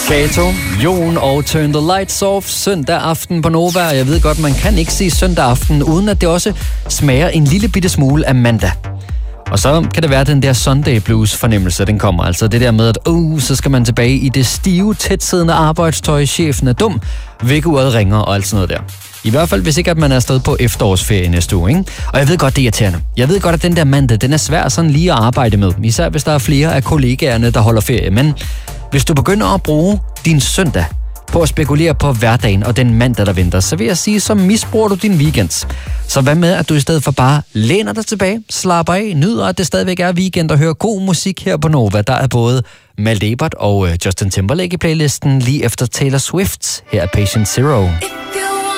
Kato, Jon og Turn the Lights Off søndag aften på Nova. Jeg ved godt, man kan ikke sige søndag aften, uden at det også smager en lille bitte smule af mandag. Og så kan det være, at den der Sunday Blues fornemmelse, den kommer. Altså det der med, at så skal man tilbage i det stive, tætsiddende arbejdstøj, chefen er dum, vækkeuret ringer og alt sådan noget der. I hvert fald, hvis ikke at man er afsted på efterårsferie næste uge, ikke? Og jeg ved godt, det er irriterende. Jeg ved godt, at den der mandag, den er svær sådan lige at arbejde med. Især hvis der er flere af kollegaerne, der holder ferie. Men hvis du begynder at bruge din søndag på at spekulere på hverdagen og den mandag, der venter, så vil jeg sige, så misbruger du din weekend. Så hvad med, at du i stedet for bare læner dig tilbage, slapper af, nyder, at det stadigvæk er weekend og hører god musik her på Nova. Der er både Malte Ebert og Justin Timberlake i playlisten lige efter Taylor Swift. Her er Patient Zero.